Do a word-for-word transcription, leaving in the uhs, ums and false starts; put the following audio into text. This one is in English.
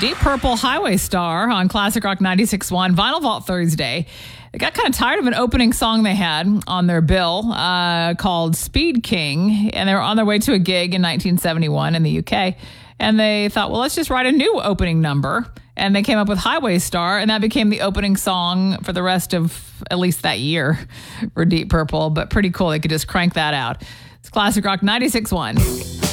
Deep Purple, Highway Star on Classic Rock ninety-six point one Vinyl Vault Thursday. They got kind of tired of an opening song they had on their bill uh, called Speed King, and they were on their way to a gig in nineteen seventy-one in the U K. And they thought, well, let's just write a new opening number. And they came up with Highway Star, and that became the opening song for the rest of at least that year for Deep Purple. But pretty cool. They could just crank that out. It's Classic Rock ninety-six point one.